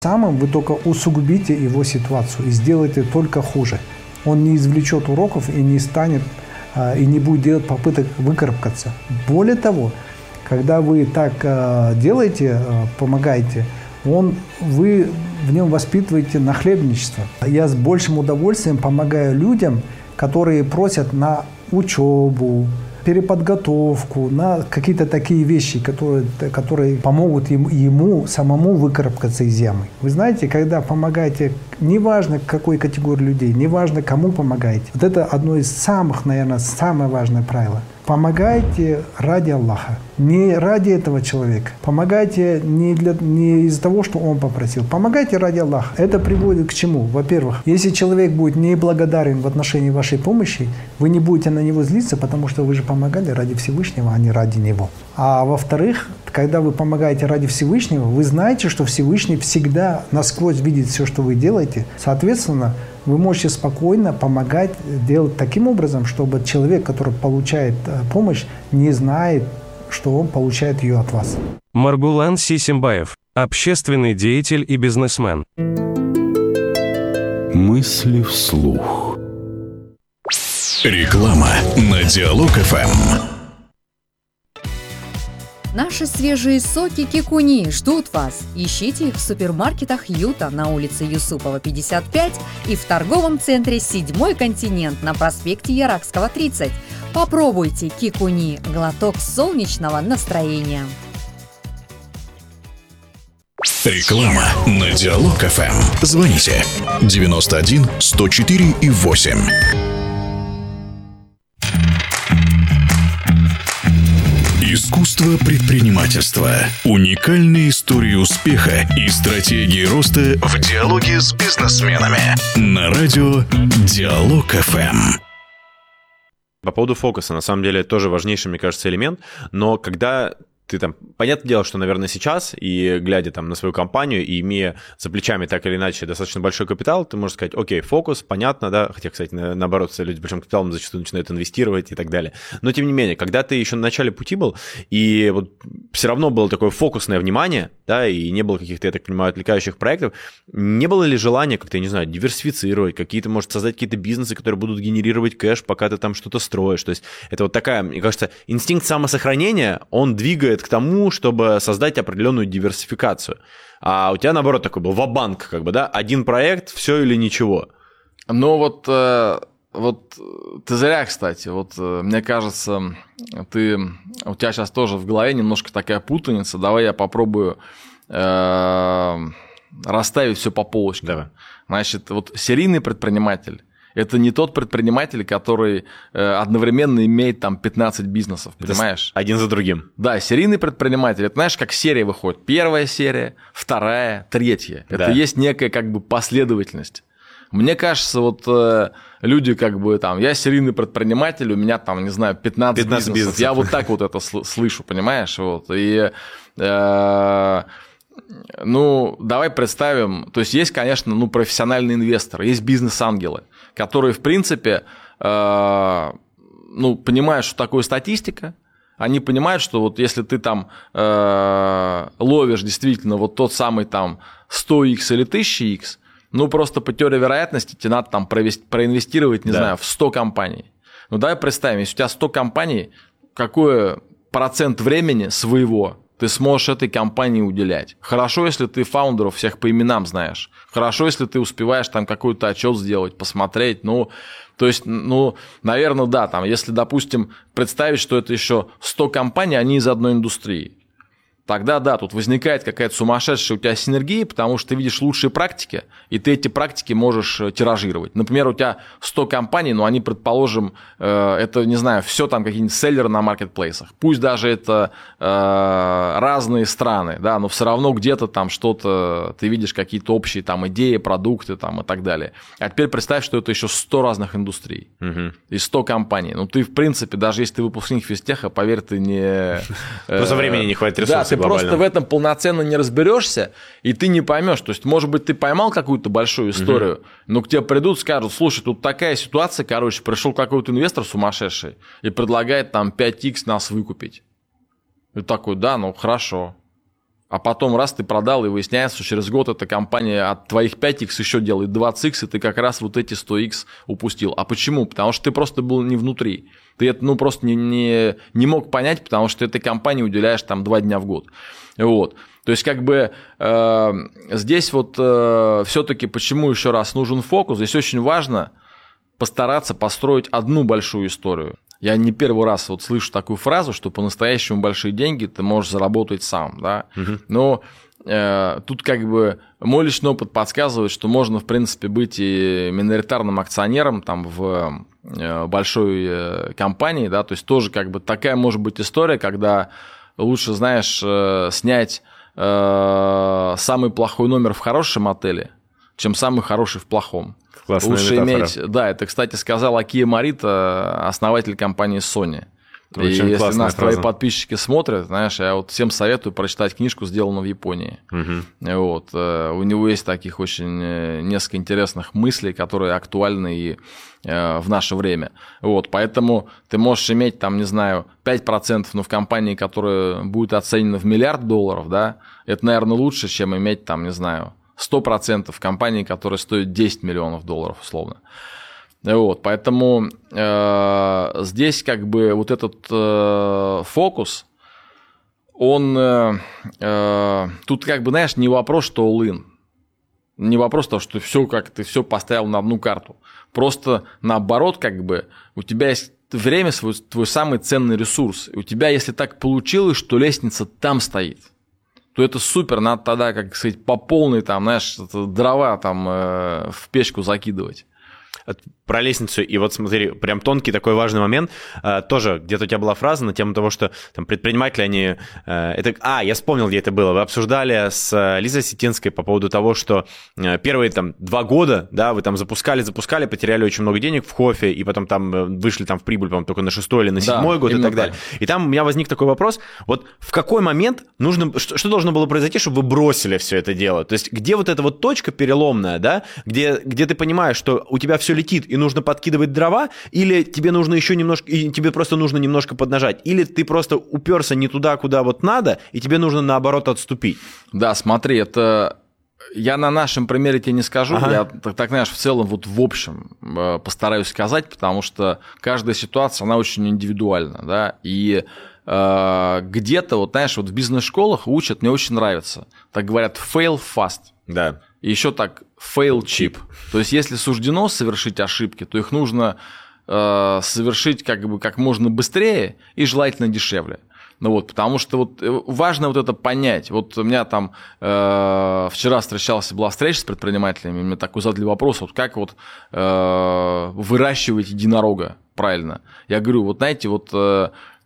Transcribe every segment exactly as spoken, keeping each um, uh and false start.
Самым вы только усугубите его ситуацию и сделаете только хуже. Он не извлечет уроков и не станет, и не будет делать попыток выкарабкаться. Более того, когда вы так делаете, помогаете, он, вы в нем воспитываете нахлебничество. Я с большим удовольствием помогаю людям, которые просят на учебу, переподготовку, на какие-то такие вещи, которые, которые помогут ему, ему самому выкарабкаться из ямы. Вы знаете, когда помогаете, неважно какой категории людей, неважно кому помогаете, вот это одно из самых, наверное, самое важное правило. Помогайте ради Аллаха, не ради этого человека. Помогайте не, для, не из-за того, что он попросил. Помогайте ради Аллаха. Это приводит к чему? Во-первых, если человек будет неблагодарен в отношении вашей помощи, вы не будете на него злиться, потому что вы же помогали ради Всевышнего, а не ради него. А во-вторых, когда вы помогаете ради Всевышнего, вы знаете, что Всевышний всегда насквозь видит все, что вы делаете. Соответственно, вы можете спокойно помогать делать таким образом, чтобы человек, который получает помощь, не знает, что он получает ее от вас. Маргулан Сисимбаев, общественный деятель и бизнесмен. Мысли вслух. Реклама на Диалог эф эм. Наши свежие соки Кикуни ждут вас. Ищите их в супермаркетах Юта на улице Юсупова, пятьдесят пять и в торговом центре «Седьмой континент» на проспекте Яракского, тридцать. Попробуйте Кикуни – глоток солнечного настроения. Реклама на Диалог эф эм. Звоните девяносто один сто четыре и восемь. Искусство предпринимательства. Уникальные истории успеха и стратегии роста в диалоге с бизнесменами. На радио Диалог эф эм. По поводу фокуса, на самом деле, тоже важнейший, мне кажется, элемент. Но когда ты там, понятное дело, что, наверное, сейчас, и глядя там на свою компанию, и имея за плечами так или иначе достаточно большой капитал, ты можешь сказать, окей, фокус, понятно, да, хотя, кстати, на, наоборот, люди с большим капиталом зачастую начинают инвестировать и так далее. Но, тем не менее, когда ты еще на начале пути был, и вот все равно было такое фокусное внимание, да, и не было каких-то, я так понимаю, отвлекающих проектов, не было ли желания как-то, я не знаю, диверсифицировать, какие-то, может, создать какие-то бизнесы, которые будут генерировать кэш, пока ты там что-то строишь? То есть это вот такая, мне кажется, инстинкт самосохранения, он двигает к тому, чтобы создать определенную диверсификацию. А у тебя, наоборот, такой был ва-банк, как бы, да, один проект, все или ничего. Ну вот, э, вот ты зря, кстати, вот э, мне кажется, ты, у тебя сейчас тоже в голове немножко такая путаница, давай я попробую э, расставить все по полочкам. Давай. Значит, вот серийный предприниматель, это не тот предприниматель, который э, одновременно имеет там пятнадцать бизнесов, понимаешь? Один за другим. Да, серийный предприниматель, это знаешь, как серия выходит. Первая серия, вторая, третья. Это да. есть некая как бы последовательность. Мне кажется, вот э, люди как бы там, я серийный предприниматель, у меня там, не знаю, пятнадцать, пятнадцать бизнесов. бизнесов. Я вот так вот это слышу, понимаешь? Вот. И... Э, Ну, давай представим, то есть есть, конечно, ну, профессиональные инвесторы, есть бизнес-ангелы, которые, в принципе, э, ну, понимают, что такое статистика, они понимают, что вот если ты там э, ловишь действительно вот тот самый там сто икс или тысяча икс, ну, просто по теории вероятности тебе надо там провести, проинвестировать, не да. знаю, в сто компаний. Ну, давай представим, если у тебя сто компаний, какой процент времени своего ты сможешь этой компании уделять. Хорошо, если ты фаундеров всех по именам знаешь. Хорошо, если ты успеваешь там какой-то отчет сделать, посмотреть. Ну, то есть, ну, наверное, да, там, если, допустим, представить, что это еще сто компаний, они из одной индустрии. Тогда, да, тут возникает какая-то сумасшедшая у тебя синергия, потому что ты видишь лучшие практики, и ты эти практики можешь тиражировать. Например, у тебя сто компаний, но они, предположим, это, не знаю, все там какие-нибудь селлеры на маркетплейсах. Пусть даже это э, разные страны, да, но все равно где-то там что-то, ты видишь какие-то общие там идеи, продукты там и так далее. А теперь представь, что это еще сто разных индустрий угу. и сто компаний. Ну, ты, в принципе, даже если ты выпускник физтеха, поверь, ты не... Просто времени не хватит ресурсов. Ты просто в этом полноценно не разберешься, и ты не поймешь. То есть, может быть, ты поймал какую-то большую историю, угу. но к тебе придут, скажут, слушай, тут такая ситуация, короче, пришел какой-то инвестор сумасшедший и предлагает там пять икс нас выкупить. И такой, да, ну хорошо. А потом раз ты продал, и выясняется, что через год эта компания от твоих пять икс еще делает двадцать икс, и ты как раз вот эти сто икс упустил. А почему? Потому что ты просто был не внутри. Ты это ну, просто не, не, не мог понять, потому что этой компании уделяешь там два дня в год. Вот. То есть, как бы э, здесь вот э, все-таки почему еще раз нужен фокус? Здесь очень важно постараться построить одну большую историю. Я не первый раз вот слышу такую фразу, что по-настоящему большие деньги ты можешь заработать сам, да. Угу. Но э, тут как бы мой личный опыт подсказывает, что можно, в принципе, быть и миноритарным акционером там в э, большой э, компании, да, то есть тоже как бы такая может быть история, когда лучше, знаешь, э, снять э, самый плохой номер в хорошем отеле, чем самый хороший в плохом. Классная Лучше метафора. иметь, да, это, кстати, сказал Акия Морита, основатель компании Sony. Очень и если нас фраза. твои подписчики смотрят, знаешь, я вот всем советую прочитать книжку «Сделано в Японии». Угу. Вот, у него есть таких очень несколько интересных мыслей, которые актуальны и в наше время. Вот, поэтому ты можешь иметь, там, не знаю, пять процентов, но в компании, которая будет оценена в миллиард долларов, да, это, наверное, лучше, чем иметь, там, не знаю, сто процентов компании, которая стоит десять миллионов долларов, условно. Вот, поэтому э, здесь как бы вот этот э, фокус, он э, э, тут как бы, знаешь, не вопрос, что all-in, не вопрос того, что все как ты все поставил на одну карту. Просто наоборот, как бы у тебя есть время, свой, твой самый ценный ресурс. И у тебя, если так получилось, что лестница там стоит, то это супер, надо тогда, как сказать, по полной, там, знаешь, дрова там э, в печку закидывать. Про лестницу, и вот смотри, прям тонкий такой важный момент, а, тоже где-то у тебя была фраза на тему того, что там предприниматели, они, а, это, а, я вспомнил, где это было, вы обсуждали с Лизой Сетинской по поводу того, что первые там два года, да, вы там запускали, запускали, потеряли очень много денег в кофе, и потом там вышли там в прибыль, по-моему, только на шестой или на седьмой да, год и так далее. Так. И там у меня возник такой вопрос, вот в какой момент нужно, что, что должно было произойти, чтобы вы бросили все это дело? То есть где вот эта вот точка переломная, да, где, где ты понимаешь, что у тебя все летит, и нужно подкидывать дрова, или тебе нужно еще немножко, и тебе просто нужно немножко поднажать, или ты просто уперся не туда, куда вот надо, и тебе нужно наоборот отступить. Да, смотри, это я на нашем примере тебе не скажу, ага. я так, так, знаешь, в целом вот в общем постараюсь сказать, потому что каждая ситуация, она очень индивидуальна, да, и э, где-то, вот знаешь, вот в бизнес-школах учат, мне очень нравится, так говорят, fail fast. Да. И еще так, fail cheap. То есть, если суждено совершить ошибки, то их нужно э, совершить как бы как можно быстрее и желательно дешевле. Ну вот, потому что вот важно вот это понять. Вот у меня там э, вчера встречался, была встреча с предпринимателями, мне такой задали вопрос, вот как вот э, выращивать единорога правильно. Я говорю, вот знаете, вот э,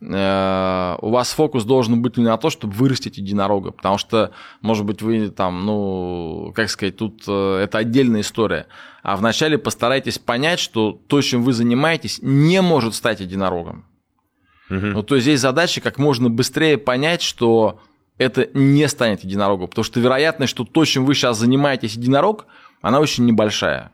э, у вас фокус должен быть не на то, чтобы вырастить единорога, потому что, может быть, вы там, ну, как сказать, тут э, это отдельная история. А вначале постарайтесь понять, что то, чем вы занимаетесь, не может стать единорогом. Угу. Ну, то есть здесь задача как можно быстрее понять, что это не станет единорогом, потому что вероятность, что то, чем вы сейчас занимаетесь, единорог, она очень небольшая.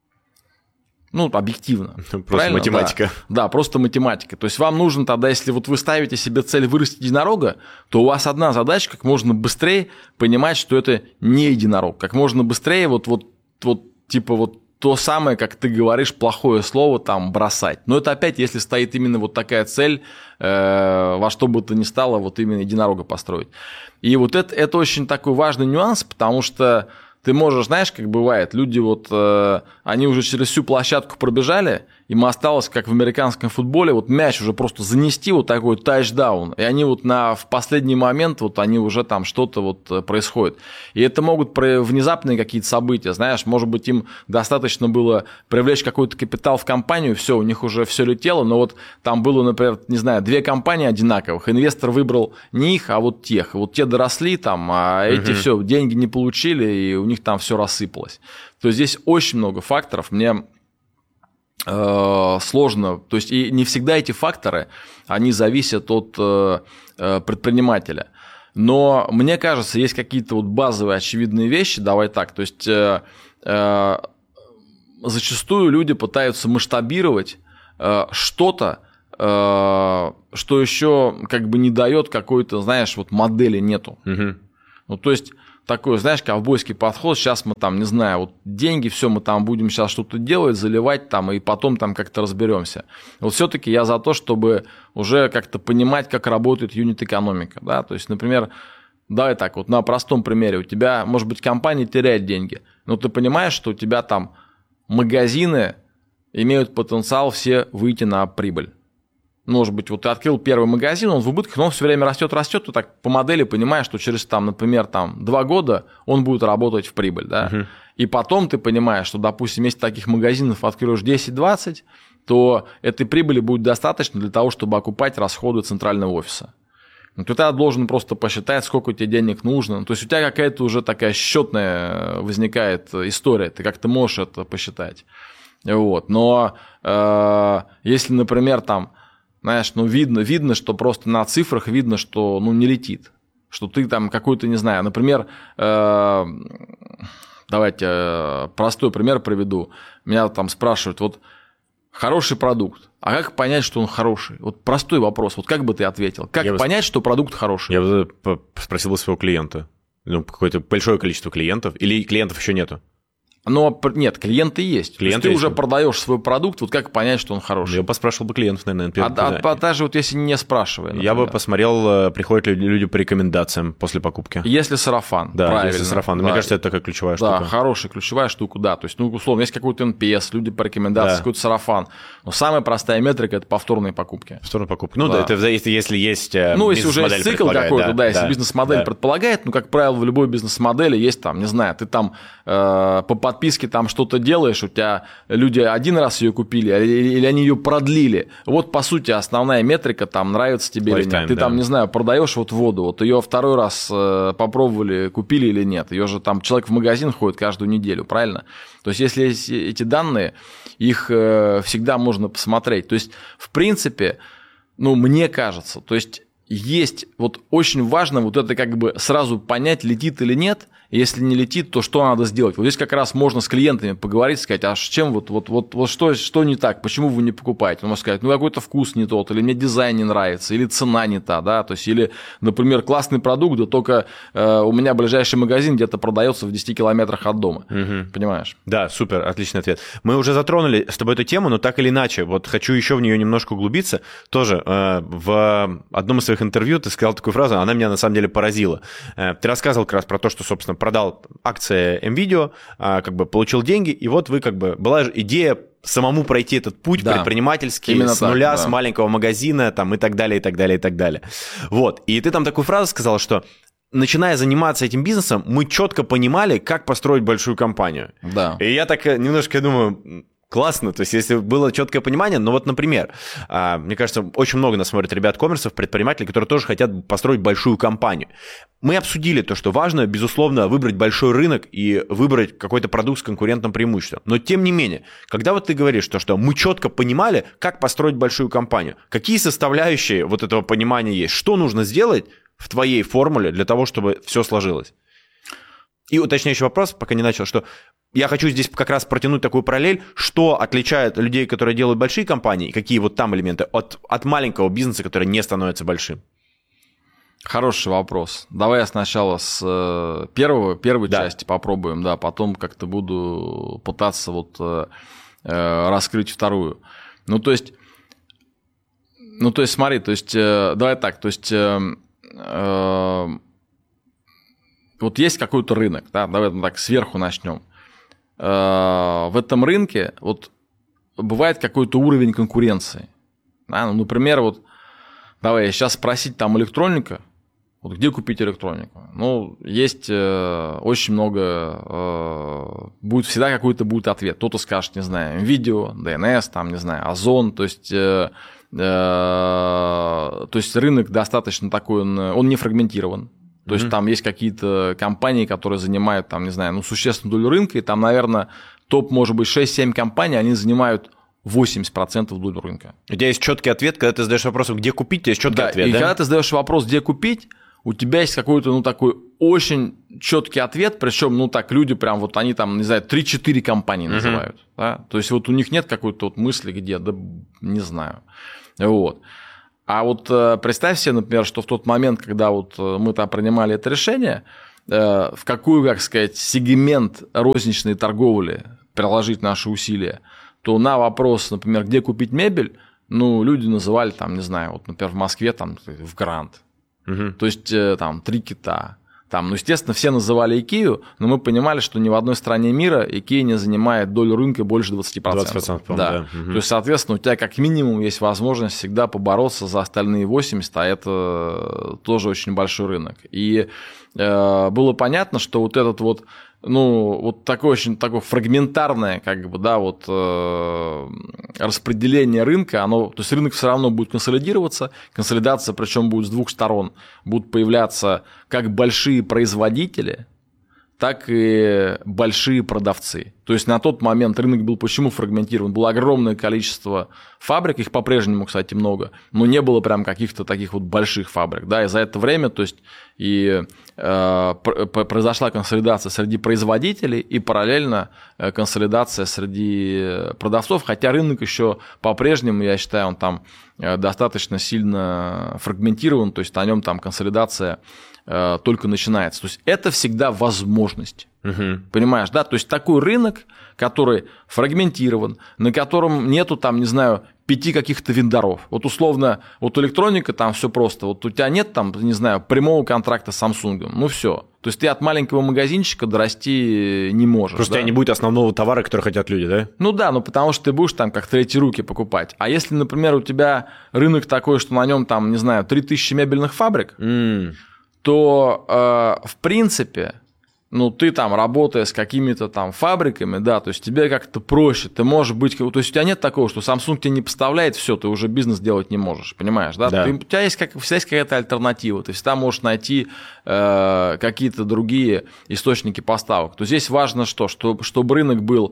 Ну, объективно. Просто правильно? математика. Да. да, просто математика. То есть вам нужно тогда, если вот вы ставите себе цель вырастить единорога, то у вас одна задача, как можно быстрее понимать, что это не единорог. Как можно быстрее вот, вот, вот типа вот то самое, как ты говоришь, плохое слово там бросать. Но это опять, если стоит именно вот такая цель, э, во что бы то ни стало, вот именно единорога построить. И вот это, это очень такой важный нюанс, потому что ты можешь, знаешь, как бывает, люди вот, э, они уже через всю площадку пробежали, им осталось, как в американском футболе, вот мяч уже просто занести, вот такой тачдаун, и они вот на, в последний момент, вот они уже там что-то вот происходит. И это могут про внезапные какие-то события, знаешь, может быть, им достаточно было привлечь какой-то капитал в компанию, все, у них уже все летело, но вот там было, например, не знаю, две компании одинаковых, инвестор выбрал не их, а вот тех, вот те доросли там, а эти угу. все, деньги не получили, и у них там все рассыпалось. То есть здесь очень много факторов, мне э, сложно, то есть и не всегда эти факторы, они зависят от э, предпринимателя. Но мне кажется, есть какие-то вот базовые очевидные вещи, давай так, то есть э, э, зачастую люди пытаются масштабировать э, что-то, э, что еще как бы не дает какой-то, знаешь, вот модели нету. Угу. Ну, то есть, такой, знаешь, ковбойский подход, сейчас мы там, не знаю, вот деньги, все, мы там будем сейчас что-то делать, заливать там, и потом там как-то разберемся. Вот все-таки я за то, чтобы уже как-то понимать, как работает юнит-экономика, да, то есть, например, давай так, вот на простом примере, у тебя, может быть, компания теряет деньги, но ты понимаешь, что у тебя там магазины имеют потенциал все выйти на прибыль. Может быть, вот ты открыл первый магазин, он в убытках, но он все время растет, растет, ты так по модели понимаешь, что через, там, например, там, два года он будет работать в прибыль, да, uh-huh. И потом ты понимаешь, что, допустим, если таких магазинов откроешь десять-двадцать, то этой прибыли будет достаточно для того, чтобы окупать расходы центрального офиса. Ну, ты тогда должен просто посчитать, сколько тебе денег нужно. То есть у тебя какая-то уже такая счетная возникает история, ты как-то можешь это посчитать. Вот. Но э, если, например, там, знаешь, ну, видно, видно, что просто на цифрах видно, что, ну, не летит. Что ты там какой-то, не знаю, например, э, давайте э, простой пример приведу. Меня там спрашивают, вот, хороший продукт, а как понять, что он хороший? Вот простой вопрос, вот как бы ты ответил? Как я понять, бы... что продукт хороший? Я бы спросил бы своего клиента. Ну, какое-то большое количество клиентов, или клиентов еще нету? Но нет, клиенты есть. Клиенты ты есть. Уже продаешь свой продукт, вот как понять, что он хороший? Я бы поспрашивал бы клиентов, наверное. А, а даже вот если не спрашивая. Например. Я бы посмотрел, приходят ли люди по рекомендациям после покупки. Если сарафан. Да, правильно. Если сарафан. Да. Мне кажется, это такая ключевая да, штука. Да, хорошая ключевая штука, да. То есть, ну, условно, есть какой-то эн пи эс, люди по рекомендациям, да. Какой-то сарафан. Но самая простая метрика – это повторные покупки. Повторные покупки. Ну да, да это если, если есть ну, если уже есть цикл какой-то, да, да, если да, бизнес-модель да. предполагает, ну, как правило, в любой бизнес-модели есть там, не знаю, ты там э, по подписке там что-то делаешь, у тебя люди один раз ее купили, или они ее продлили. Вот, по сути, основная метрика, там, нравится тебе Lifetime, или нет. Ты да. там, не знаю, продаешь вот воду, вот ее второй раз э, попробовали, купили или нет. Ее же там человек в магазин ходит каждую неделю, правильно? То есть, если есть эти данные, их э, всегда можно посмотреть. То есть, в принципе, ну, мне кажется, то есть, есть вот очень важно вот это как бы сразу понять, летит или нет. Если не летит, то что надо сделать? Вот здесь как раз можно с клиентами поговорить, сказать, а с чем вот, вот, вот, вот что, что не так, почему вы не покупаете? Он может сказать, ну какой-то вкус не тот, или мне дизайн не нравится, или цена не та, да, то есть, или, например, классный продукт, да только э, у меня ближайший магазин где-то продается в десяти километрах от дома, угу. Понимаешь? Да, супер, отличный ответ. Мы уже затронули с тобой эту тему, но так или иначе, вот хочу еще в нее немножко углубиться. Тоже э, в одном из своих интервью ты сказал такую фразу, она меня на самом деле поразила. Э, ты рассказывал как раз про то, что, собственно, продал акции NVIDIA, как бы получил деньги, и вот вы как бы была идея самому пройти этот путь да. предпринимательский именно с нуля, так, да. с маленького магазина там, и так далее, и так далее, и так далее. Вот. И ты там такую фразу сказал, что начиная заниматься этим бизнесом, мы четко понимали, как построить большую компанию. Да. И я так немножко думаю... Классно, то есть если было четкое понимание, но вот, например, мне кажется, очень много нас смотрят ребят коммерсов, предпринимателей, которые тоже хотят построить большую компанию. Мы обсудили то, что важно, безусловно, выбрать большой рынок и выбрать какой-то продукт с конкурентным преимуществом. Но тем не менее, когда вот ты говоришь то, что мы четко понимали, как построить большую компанию, какие составляющие вот этого понимания есть, что нужно сделать в твоей формуле для того, чтобы все сложилось? И уточняющий вопрос, пока не начал, что я хочу здесь как раз протянуть такую параллель, что отличает людей, которые делают большие компании, какие вот там элементы, от, от маленького бизнеса, который не становится большим. Хороший вопрос. Давай я сначала с первого, первой да. части попробуем, да, потом как-то буду пытаться вот э, раскрыть вторую. Ну, то есть, ну, то есть, смотри, то есть, э, давай так, то есть... Э, э, Вот есть какой-то рынок, да, давай так сверху начнем. В этом рынке вот бывает какой-то уровень конкуренции. Да? Ну, например, вот давай сейчас спросить там электроника, вот где купить электронику? Ну, есть э, очень много, э, будет всегда какой-то будет ответ. Кто-то скажет, не знаю, NVIDIA, ди эн эс, там, не знаю, Озон, то есть... Э, э, то есть рынок достаточно такой, он, он не фрагментирован. То есть, mm-hmm. там есть какие-то компании, которые занимают, там, не знаю, ну, существенную долю рынка, и там, наверное, топ, может быть, шесть-семь компаний, они занимают восемьдесят процентов доли рынка. У тебя есть четкий ответ, когда ты задаешь вопрос, где купить, у тебя есть четкий да, ответ, и да? И когда ты задаешь вопрос, где купить, у тебя есть какой-то, ну, такой очень четкий ответ, причем, ну, так, люди прям вот, они там, не знаю, три-четыре компании mm-hmm. называют, да? То есть, вот у них нет какой-то вот мысли, где, да, не знаю, вот. А вот э, представь себе, например, что в тот момент, когда вот мы там принимали это решение, э, в какую, как сказать, сегмент розничной торговли приложить наши усилия, то на вопрос, например, где купить мебель, ну, люди называли, там, не знаю, вот, например, в Москве, там, в Гранд. Угу. То есть, там, три кита. Там, ну, естественно, все называли Икею, но мы понимали, что ни в одной стране мира Икея не занимает долю рынка больше двадцать процентов. двадцать процентов, да. да. Угу. То есть, соответственно, у тебя как минимум есть возможность всегда побороться за остальные восемьдесят, а это тоже очень большой рынок. И э, было понятно, что вот этот вот, ну, вот такое очень такое фрагментарное, как бы, да, вот э, распределение рынка, оно, то есть рынок все равно будет консолидироваться, консолидация, причем будет с двух сторон, будут появляться как большие производители, так и большие продавцы. То есть на тот момент рынок был почему фрагментирован? Было огромное количество фабрик, их по-прежнему, кстати, много, но не было прям каких-то таких вот больших фабрик. Да? И за это время, то есть, и э, произошла консолидация среди производителей и параллельно консолидация среди продавцов, хотя рынок еще по-прежнему, я считаю, он там достаточно сильно фрагментирован, то есть на нем там консолидация только начинается. То есть это всегда возможность. Угу. Понимаешь, да? То есть такой рынок, который фрагментирован, на котором нету там, не знаю, пяти каких-то вендоров. Вот условно, вот электроника там все просто. Вот у тебя нет там, не знаю, прямого контракта с Samsung. Ну все. То есть ты от маленького магазинчика дорасти не можешь. Просто да? у тебя не будет основного товара, который хотят люди, да? Ну да, ну потому что ты будешь там как третьи руки покупать. А если, например, у тебя рынок такой, что на нем там, не знаю, три тысячи мебельных фабрик, mm. то э, в принципе, ну, ты там, работая с какими-то там фабриками, да, то есть тебе как-то проще, ты можешь быть, то есть у тебя нет такого, что Samsung тебе не поставляет, все, ты уже бизнес делать не можешь, понимаешь, да? да. Ты, у тебя есть, как, всегда есть какая-то альтернатива, ты всегда можешь найти э, какие-то другие источники поставок. То здесь важно что, что чтобы рынок был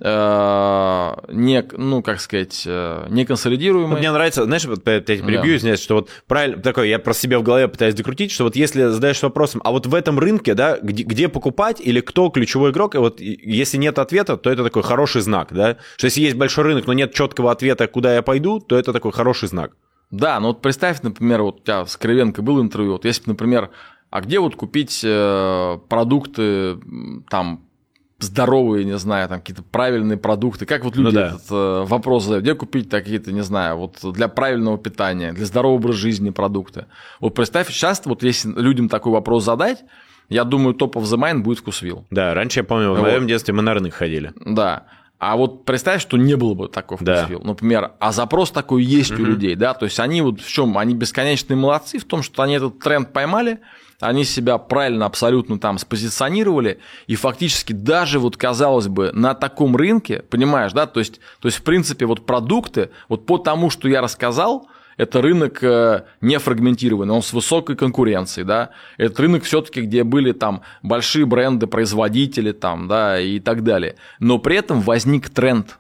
э, не, ну, как сказать, э, не консолидируемый. Ну, мне нравится, знаешь, вот я тебя перебью, да. извиняюсь, что вот правильно, такое, я просто себе в голове пытаюсь докрутить, что вот если задаешь вопросом, а вот в этом рынке, да, где, где покупать или кто ключевой игрок, и вот если нет ответа, то это такой хороший знак, да, что если есть большой рынок, но нет четкого ответа, куда я пойду, то это такой хороший знак. Да, ну вот представь, например, вот у тебя с Кривенко был интервью, вот если, например, а где вот купить э, продукты там здоровые, не знаю, там какие-то правильные продукты, как вот люди ну, да. этот э, вопрос задают, где купить какие-то, не знаю, вот для правильного питания, для здорового образа жизни продукты. Вот представь, сейчас вот если людям такой вопрос задать, я думаю, top of the mind будет Вкусвилл. Да, раньше я помню, в вот. моем детстве мы на рынок ходили. Да. А вот представь, что не было бы такого Вкусвилл. Да. Например, а запрос такой есть угу. у людей, да, то есть они вот в чем, они бесконечные молодцы в том, что они этот тренд поймали, они себя правильно абсолютно там спозиционировали, и фактически даже вот, казалось бы, на таком рынке, понимаешь, да, то есть, то есть в принципе вот продукты, вот по тому, что я рассказал, это рынок не фрагментированный, он с высокой конкуренцией, да. Это рынок все-таки, где были там большие бренды, производители там, да, и так далее. Но при этом возник тренд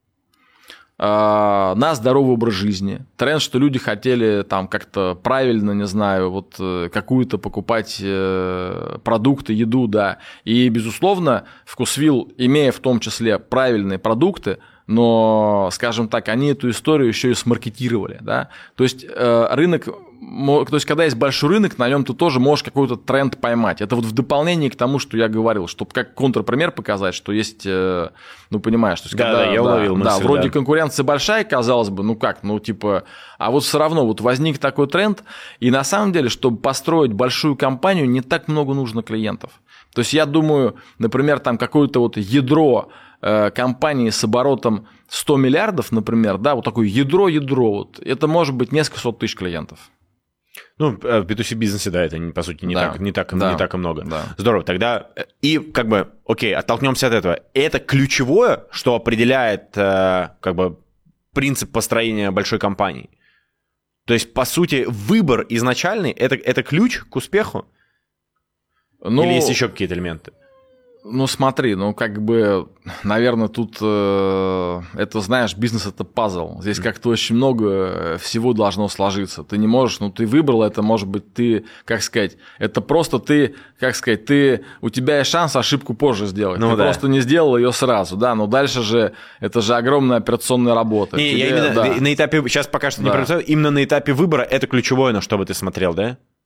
на здоровый образ жизни. Тренд, что люди хотели там как-то правильно, не знаю, вот какую-то покупать продукты, еду, да. И, безусловно, Вкусвилл, имея в том числе правильные продукты, но, скажем так, они эту историю еще и смаркетировали, да, то есть э, рынок, то есть когда есть большой рынок, на нем ты тоже можешь какой-то тренд поймать, это вот в дополнение к тому, что я говорил, чтобы как контрпример показать, что есть, э, ну, понимаешь, то есть да, когда, да, я уловил мысль, да, вроде да. конкуренция большая, казалось бы, ну как, ну типа, а вот все равно вот возник такой тренд, и на самом деле, чтобы построить большую компанию, не так много нужно клиентов, то есть я думаю, например, там какое-то вот ядро компании с оборотом сто миллиардов, например, да, вот такое ядро-ядро, вот, это может быть несколько сот тысяч клиентов. Ну, в би ту си бизнесе, да, это, по сути, не, да, так, не, так, да, не так и много. Да. Здорово, тогда, и как бы, окей, оттолкнемся от этого. Это ключевое, что определяет, как бы, принцип построения большой компании. То есть, по сути, выбор изначальный, это, это ключ к успеху? Ну, или есть еще какие-то элементы? Ну, смотри, ну, как бы, наверное, тут, э, это, знаешь, бизнес – это пазл. Здесь как-то очень много всего должно сложиться. Ты не можешь, ну, ты выбрал это, может быть, ты, как сказать, это просто ты, как сказать, ты, у тебя есть шанс ошибку позже сделать. Ну, ты да. просто не сделал ее сразу, да, но дальше же, это же огромная операционная работа. Не, Тебе, я именно да. на этапе, сейчас пока что не да. представляю, именно на этапе выбора это ключевое, на что бы ты смотрел, да?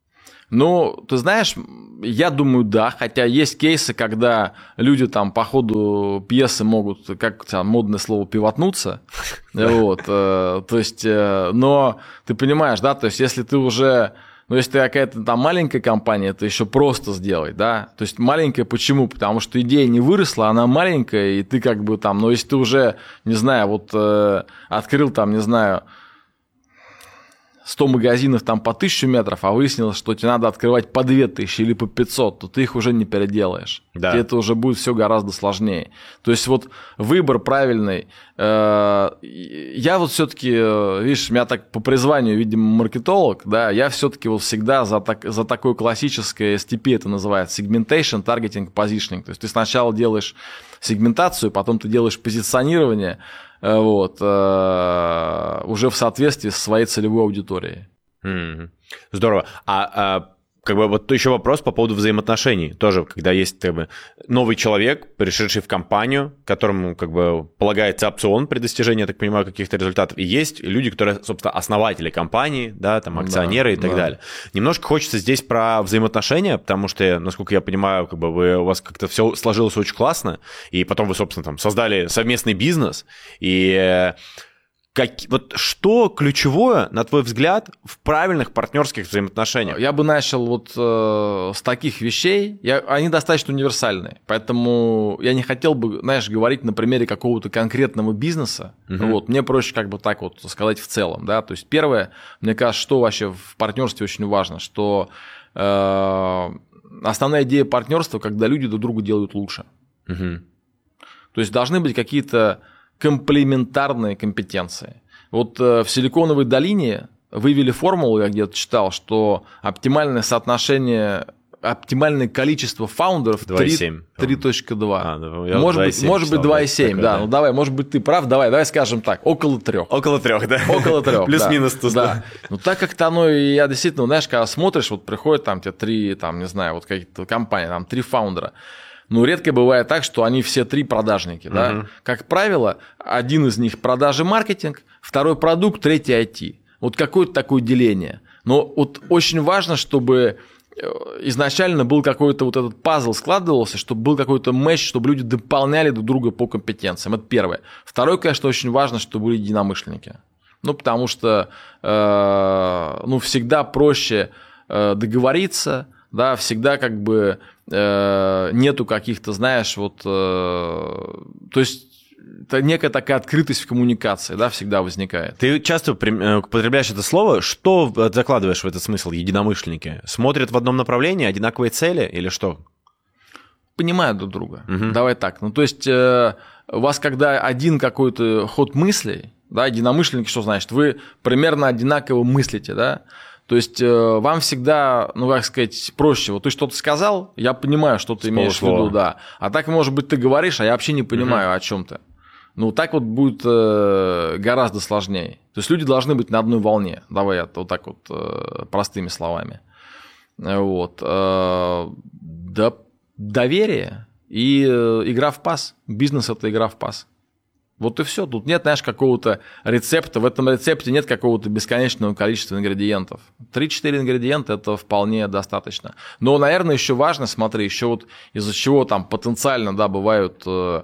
Ну, ты знаешь, я думаю, да, хотя есть кейсы, когда люди там по ходу пьесы могут, как там модное слово, пивотнуться, вот, то есть, но ты понимаешь, да, то есть если ты уже, ну, если ты какая-то там маленькая компания, это еще просто сделать, да, то есть маленькая почему? Потому что идея не выросла, она маленькая, и ты как бы там, но если ты уже, не знаю, вот открыл там, не знаю, сто магазинов там по тысячу метров, а выяснилось, что тебе надо открывать по две тысячи или по пятьсот, то ты их уже не переделаешь. Да. И это уже будет все гораздо сложнее. То есть вот выбор правильный. Я вот все-таки, видишь, меня так по призванию, видимо, маркетолог, да, я все-таки вот всегда за, так, за такое классическое эс ти пи это называется, segmentation, targeting, positioning. То есть ты сначала делаешь сегментацию, потом ты делаешь позиционирование, вот, уже в соответствии со своей целевой аудиторией. Mm-hmm. Здорово. А, а как бы вот еще вопрос по поводу взаимоотношений. Тоже, когда есть как бы новый человек, пришедший в компанию, которому как бы полагается опцион при достижении, я так понимаю, каких-то результатов, и есть люди, которые, собственно, основатели компании, да, там акционеры, да, и так да. далее. Немножко хочется здесь про взаимоотношения, потому что, насколько я понимаю, как бы вы, у вас как-то все сложилось очень классно, и потом вы, собственно, там создали совместный бизнес, и Как, вот что ключевое, на твой взгляд, в правильных партнерских взаимоотношениях? Я бы начал вот э, с таких вещей. Я, они достаточно универсальные. Поэтому я не хотел бы, знаешь, говорить на примере какого-то конкретного бизнеса. Uh-huh. Вот, мне проще как бы так вот сказать в целом. Да? То есть первое, мне кажется, что вообще в партнерстве очень важно, что э, основная идея партнерства, когда люди друг другу делают лучше. Uh-huh. То есть должны быть какие-то комплементарные компетенции. Вот в Силиконовой долине вывели формулу, я где-то читал, что оптимальное соотношение, оптимальное количество фаундеров три точка два. А, ну, может быть, может быть два и семь, да. да. Ну давай, может быть, ты прав, давай, давай скажем так, около трех. Около трех, да. Около трех. Плюс-минус туз. Да. Ну так как-то оно, и я действительно, знаешь, когда смотришь, вот приходят там тебе три, там, не знаю, вот какие-то компании, там три фаундера. Ну, редко бывает так, что они все три продажники. Uh-huh. Да? Как правило, один из них продажи маркетинг, второй продукт, третий ай ти. Вот какое-то такое деление. Но вот очень важно, чтобы изначально был какой-то вот этот пазл складывался, чтобы был какой-то матч, чтобы люди дополняли друг друга по компетенциям. Это первое. Второе, конечно, очень важно, чтобы были единомышленники. Ну, потому что э, ну, всегда проще э, договориться, да, всегда как бы э, нету каких-то, знаешь, вот, э, то есть это некая такая открытость в коммуникации, да, всегда возникает. Ты часто употребляешь это слово, что закладываешь в этот смысл единомышленники? Смотрят в одном направлении, одинаковые цели или что? Понимают друг друга, угу. Давай так, ну то есть э, у вас когда один какой-то ход мыслей, да, единомышленники, что значит, вы примерно одинаково мыслите, да, то есть э, вам всегда, ну, как сказать, проще. Вот ты что-то сказал, я понимаю, что ты имеешь в виду, да. А так, может быть, ты говоришь, а я вообще не понимаю, угу. о чем ты. Ну, так вот будет э, гораздо сложнее. То есть люди должны быть на одной волне. Давай я вот так вот э, простыми словами. Вот. Э, да, доверие и э, игра в пас. Бизнес – это игра в пас. Вот и все. Тут нет, знаешь, какого-то рецепта. В этом рецепте нет какого-то бесконечного количества ингредиентов. три-четыре ингредиента – это вполне достаточно. Но, наверное, еще важно, смотри, еще вот из-за чего там потенциально, да, бывают э,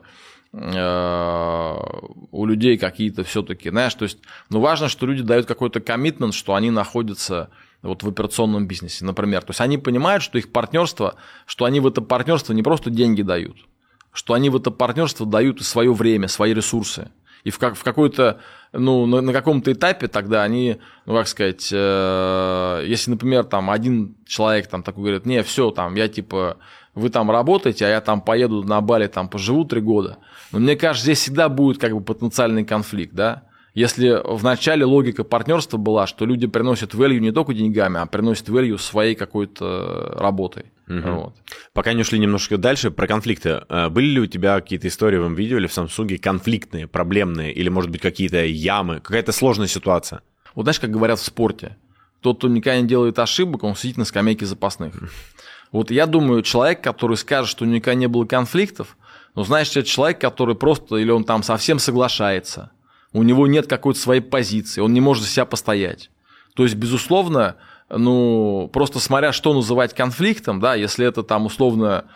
э, у людей какие-то все-таки, знаешь, то есть, ну, важно, что люди дают какой-то коммитмент, что они находятся вот в операционном бизнесе, например. То есть они понимают, что их партнерство, что они в это партнерство не просто деньги дают, что они в это партнерство дают и свое время, свои ресурсы. И в, как, в какой-то, ну, на, на каком-то этапе тогда они, ну, как сказать, э, если, например, там один человек там такой говорит, не, все, там, я типа, вы там работаете, а я там поеду на Бали, там поживу три года. Но мне кажется, здесь всегда будет как бы потенциальный конфликт, да. Если в начале логика партнерства была, что люди приносят value не только деньгами, а приносят value своей какой-то работой. Угу. Вот. Пока не ушли немножко дальше, про конфликты. Были ли у тебя какие-то истории в видео или в Samsung конфликтные, проблемные, или, может быть, какие-то ямы, какая-то сложная ситуация? Вот знаешь, как говорят в спорте, тот, кто никогда не делает ошибок, он сидит на скамейке запасных. Вот я думаю, человек, который скажет, что никогда не было конфликтов, ну, значит, это человек, который просто, или он там совсем соглашается, у него нет какой-то своей позиции, он не может за себя постоять. То есть, безусловно, ну, просто смотря, что называть конфликтом, да, если это там условно,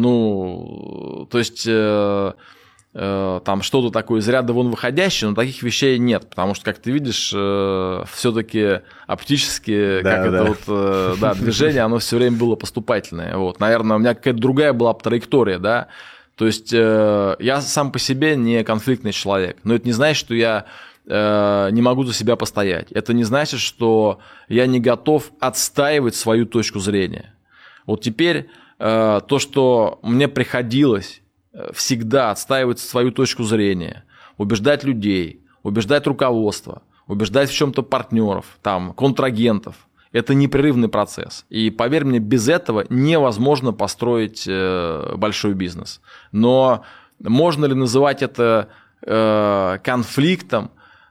ну, то есть э, э, там что-то такое из ряда вон выходящее, но таких вещей нет, потому что, как ты видишь, э, все-таки оптически, да, как да. это вот, э, да, движение, оно все время было поступательное, вот, наверное, у меня какая-то другая была траектория, да, то есть э, я сам по себе не конфликтный человек, но это не значит, что я э, не могу за себя постоять. Это не значит, что я не готов отстаивать свою точку зрения. Вот теперь э, то, что мне приходилось всегда отстаивать свою точку зрения, убеждать людей, убеждать руководство, убеждать в чем-то партнеров, там, контрагентов, это непрерывный процесс. И поверь мне, без этого невозможно построить большой бизнес. Но можно ли называть это конфликтом,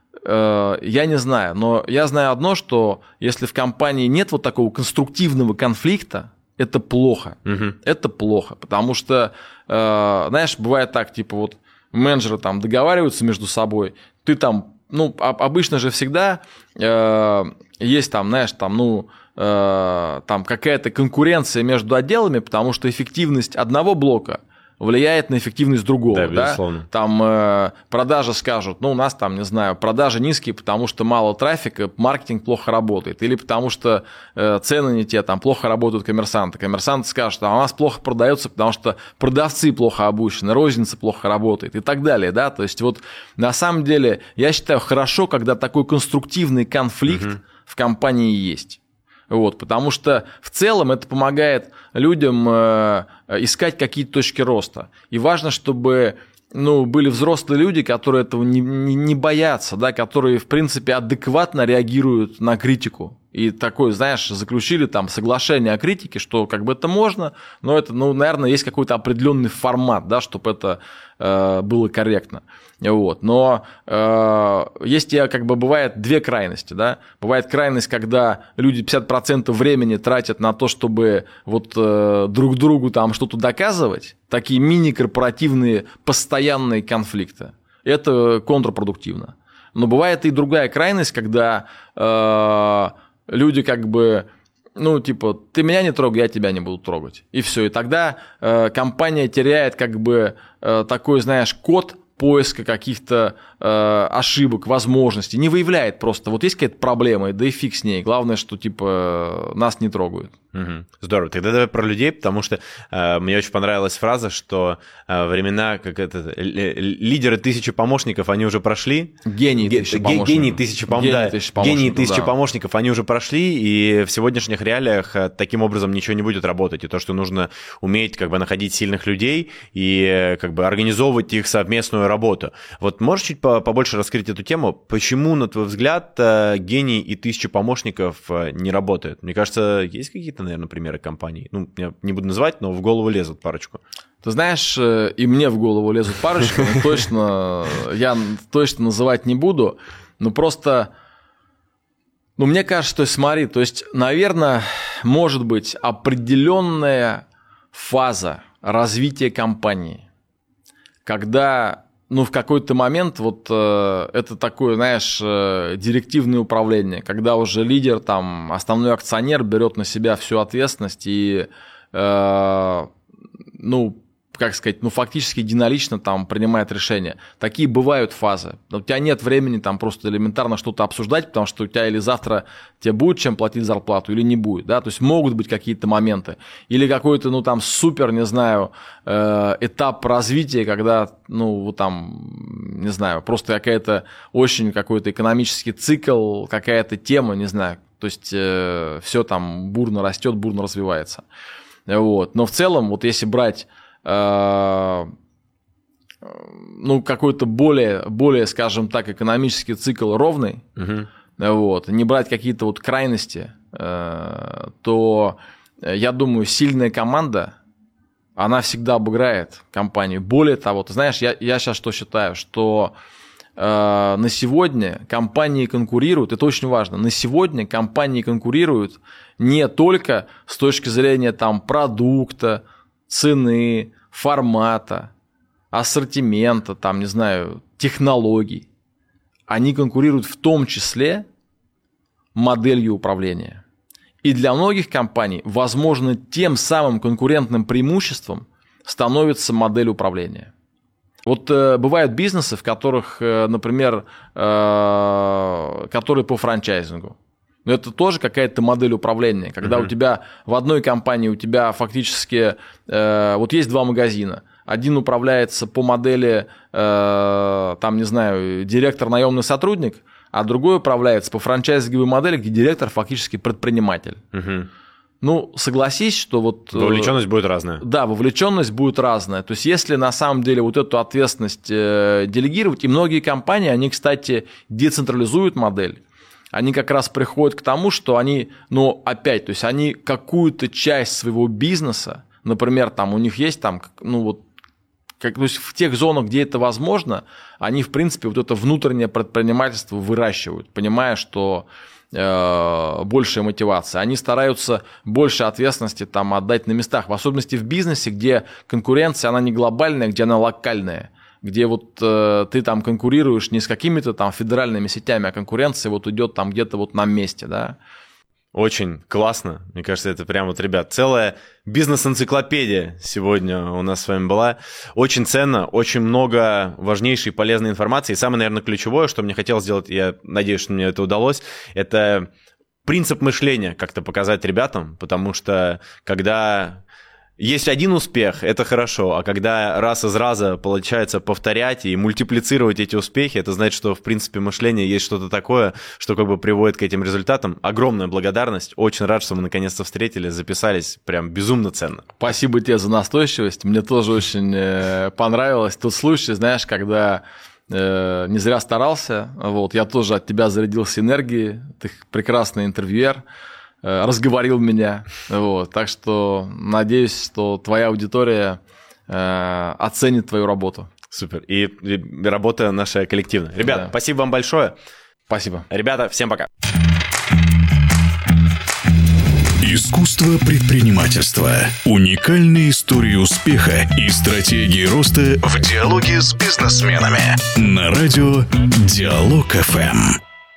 я не знаю. Но я знаю одно, что если в компании нет вот такого конструктивного конфликта, это плохо. Угу. Это плохо. Потому что, знаешь, бывает так, типа вот менеджеры там договариваются между собой, ты там, ну, обычно же всегда э, есть там, знаешь, там, ну, э, там какая-то конкуренция между отделами, потому что эффективность одного блока влияет на эффективность другого. Да, безусловно. Да? Там э, продажи скажут, ну, у нас там, не знаю, продажи низкие, потому что мало трафика, маркетинг плохо работает. Или потому что э, цены не те, там плохо работают коммерсанты. Коммерсанты скажут, а у нас плохо продается, потому что продавцы плохо обучены, розница плохо работает и так далее. Да? То есть вот на самом деле я считаю хорошо, когда такой конструктивный конфликт угу. в компании есть. Вот, потому что в целом это помогает людям э, искать какие-то точки роста. И важно, чтобы ну, были взрослые люди, которые этого не, не, не боятся, да, которые, в принципе, адекватно реагируют на критику. И такое, знаешь, заключили там соглашение о критике, что как бы это можно, но это, ну, наверное, есть какой-то определенный формат, да, чтобы это э, было корректно. Вот. Но э, есть, как бы, бывает две крайности. Да? Бывает крайность, когда люди пятьдесят процентов времени тратят на то, чтобы вот, э, друг другу там что-то доказывать, такие мини-корпоративные постоянные конфликты. Это контрпродуктивно. Но бывает и другая крайность, когда э, люди как бы, ну, типа, ты меня не трогай, я тебя не буду трогать. И все. И тогда э, компания теряет как бы э, такой, знаешь, код поиска каких-то э, ошибок, возможностей, не выявляет просто. Вот есть какая-то проблема, да и фиг с ней. Главное, что типа нас не трогают. Угу. Здорово. Тогда давай про людей, потому что э, мне очень понравилась фраза, что э, времена, как это, лидеры тысячи помощников, они уже прошли. Гении тысячи помощников. Гении тысячи помощников. Гении тысячи да. помощников, они уже прошли, и в сегодняшних реалиях таким образом ничего не будет работать. И то, что нужно уметь как бы находить сильных людей и как бы организовывать их совместную работу. Вот можешь чуть побольше раскрыть эту тему? Почему, на твой взгляд, гений и тысячи помощников не работают? Мне кажется, есть какие-то, наверное, примеры компаний. Ну, я не буду называть, но в голову лезут парочку. Ты знаешь, и мне в голову лезут парочку, но точно я точно называть не буду. Но просто, ну, мне кажется, то есть, смотри, то есть, наверное, может быть определенная фаза развития компании, когда, ну, в какой-то момент вот э, это такое, знаешь, э, директивное управление, когда уже лидер, там, основной акционер берет на себя всю ответственность и, э, ну, как сказать, ну, фактически единолично там принимает решения. Такие бывают фазы. У тебя нет времени там просто элементарно что-то обсуждать, потому что у тебя или завтра тебе будет чем платить зарплату, или не будет, да, то есть могут быть какие-то моменты. Или какой-то, ну, там, супер, не знаю, этап развития, когда, ну, вот там, не знаю, просто какая-то очень какой-то экономический цикл, какая-то тема, не знаю, то есть все там бурно растет, бурно развивается. Вот. Но в целом, вот если брать ну, какой-то более, более, скажем так, экономический цикл ровный, угу. вот, не брать какие-то вот крайности, то, я думаю, сильная команда, она всегда обыграет компанию. Более того, ты знаешь, я, я сейчас что считаю, что э, на сегодня компании конкурируют, это очень важно, на сегодня компании конкурируют не только с точки зрения там, продукта, цены, формата, ассортимента, там, не знаю, технологий. Они конкурируют в том числе моделью управления. И для многих компаний, возможно, тем самым конкурентным преимуществом становится модель управления. Вот э, бывают бизнесы, в которых, э, например, э, которые по франчайзингу. Но это тоже какая-то модель управления, когда uh-huh. у тебя в одной компании у тебя фактически э, вот есть два магазина. Один управляется по модели, э, там, не знаю, директор, наемный сотрудник, а другой управляется по франчайзинговой модели, где директор фактически предприниматель. Uh-huh. Ну, согласись, что вот... Вовлеченность будет разная. Да, вовлеченность будет разная. То есть, если на самом деле вот эту ответственность э, делегировать, и многие компании, они, кстати, децентрализуют модель, они как раз приходят к тому, что они, ну, опять, то есть, они какую-то часть своего бизнеса, например, там у них есть там, ну, вот, как, то есть, в тех зонах, где это возможно, они, в принципе, вот это внутреннее предпринимательство выращивают, понимая, что... большая мотивация. Они стараются больше ответственности там отдать на местах, в особенности в бизнесе, где конкуренция, она не глобальная, где она локальная, где вот э, ты там конкурируешь не с какими-то там федеральными сетями, а конкуренция вот идет там где-то вот на месте, да. Очень классно. Мне кажется, это прям вот, ребят, целая бизнес-энциклопедия сегодня у нас с вами была. Очень ценно, очень много важнейшей и полезной информации. И самое, наверное, ключевое, что мне хотелось сделать, я надеюсь, что мне это удалось, это принцип мышления как-то показать ребятам, потому что когда... Есть один успех, это хорошо, а когда раз из раза получается повторять и мультиплицировать эти успехи, это значит, что в принципе мышление есть что-то такое, что как бы приводит к этим результатам. Огромная благодарность, очень рад, что мы наконец-то встретились, записались, прям безумно ценно. Спасибо тебе за настойчивость, мне тоже очень понравилось тот случай, знаешь, когда... не зря старался, вот, я тоже от тебя зарядился энергией, ты прекрасный интервьюер, разговорил меня, вот, так что надеюсь, что твоя аудитория э, оценит твою работу. Супер, и, и работа наша коллективная. Ребята, да. Спасибо вам большое. Спасибо. Ребята, всем пока. Искусство предпринимательства. Уникальные истории успеха и стратегии роста в диалоге с бизнесменами. На радио Диалог эф эм.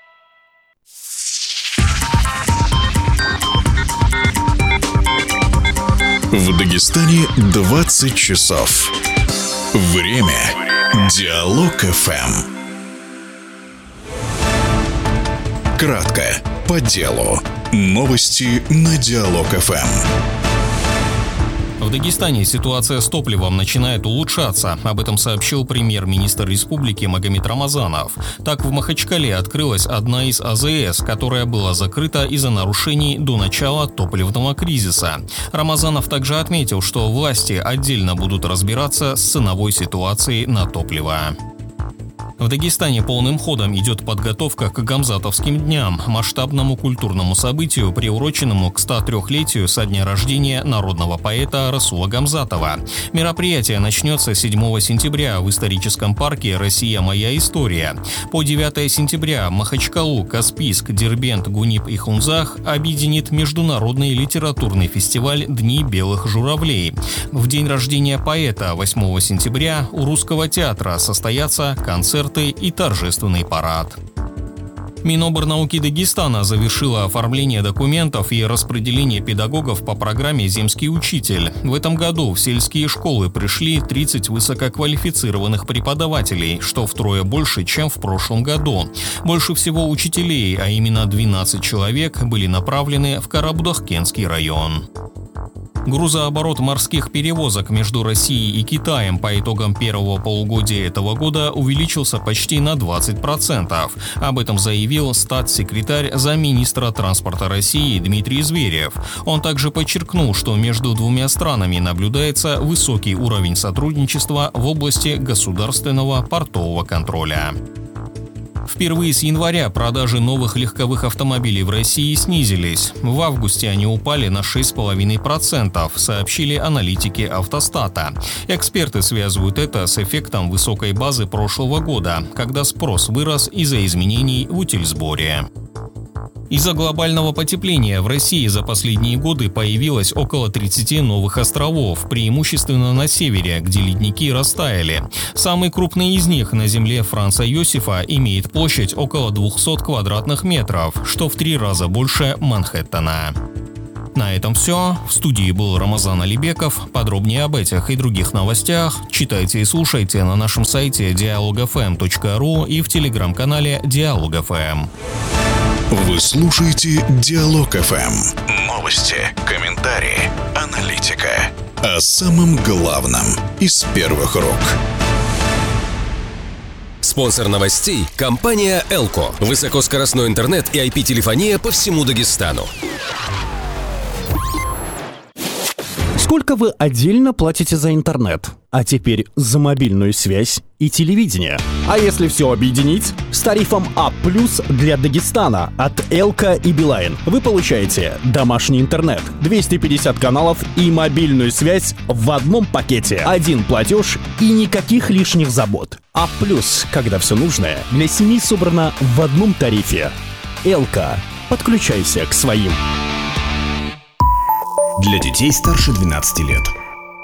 В Дагестане двадцать часов. Время. Диалог эф эм. Кратко, по делу. Новости на Диалог эф эм. В Дагестане ситуация с топливом начинает улучшаться. Об этом сообщил премьер-министр республики Магомед Рамазанов. Так, в Махачкале открылась одна из а зэ эс, которая была закрыта из-за нарушений до начала топливного кризиса. Рамазанов также отметил, что власти отдельно будут разбираться с ценовой ситуацией на топливо. В Дагестане полным ходом идет подготовка к Гамзатовским дням, масштабному культурному событию, приуроченному к стотрёхлетию со дня рождения народного поэта Расула Гамзатова. Мероприятие начнется седьмого сентября в историческом парке «Россия. Моя история». По девятого сентября Махачкалу, Каспийск, Дербент, Гунип и Хунзах объединит международный литературный фестиваль «Дни белых журавлей». В день рождения поэта, восьмого сентября, у Русского театра состоятся концерты и торжественный парад. Миноборнауки Дагестана завершила оформление документов и распределение педагогов по программе «Земский учитель». В этом году в сельские школы пришли тридцать высококвалифицированных преподавателей, что втрое больше, чем в прошлом году. Больше всего учителей, а именно двенадцать человек, были направлены в Карабудахкенский район. Грузооборот морских перевозок между Россией и Китаем по итогам первого полугодия этого года увеличился почти на двадцать процентов. Об этом заявил статс-секретарь замминистра транспорта России Дмитрий Зверев. Он также подчеркнул, что между двумя странами наблюдается высокий уровень сотрудничества в области государственного портового контроля. Впервые с января продажи новых легковых автомобилей в России снизились. В августе они упали на шесть целых пять десятых процента, сообщили аналитики Автостата. Эксперты связывают это с эффектом высокой базы прошлого года, когда спрос вырос из-за изменений в утильсборе. Из-за глобального потепления в России за последние годы появилось около тридцати новых островов, преимущественно на севере, где ледники растаяли. Самый крупный из них на земле Франца Йосифа имеет площадь около двухсот квадратных метров, что в три раза больше Манхэттена. На этом все. В студии был Рамазан Алибеков. Подробнее об этих и других новостях читайте и слушайте на нашем сайте диалог эф эм точка ру и в телеграм-канале Диалог эф эм. Вы слушаете Диалог эф эм. Новости, комментарии, аналитика. О самом главном из первых рук. Спонсор новостей – компания «Элко». Высокоскоростной интернет и ай пи-телефония по всему Дагестану. Сколько вы отдельно платите за интернет? А теперь за мобильную связь и телевидение. А если все объединить? С тарифом А плюс для Дагестана от Элка и Билайн вы получаете домашний интернет, двести пятьдесят каналов и мобильную связь в одном пакете. Один платеж и никаких лишних забот. А плюс, когда все нужное для семьи собрано в одном тарифе. Элка. Подключайся к своим. Для детей старше двенадцати лет.